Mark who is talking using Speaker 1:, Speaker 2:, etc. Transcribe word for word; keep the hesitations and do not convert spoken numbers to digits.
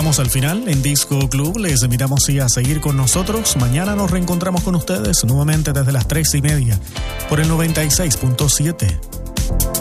Speaker 1: Llegamos al final en Disco Club. Les invitamos sí, a seguir con nosotros. Mañana nos reencontramos con ustedes nuevamente desde las tres y media por el noventa y seis punto siete.